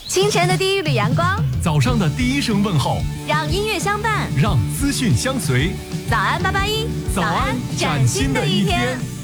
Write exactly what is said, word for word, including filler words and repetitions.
清晨的第一缕阳光， 早上的第一声问候， 让音乐相伴， 让资讯相随。 早安八八一， 早安，崭新的一天。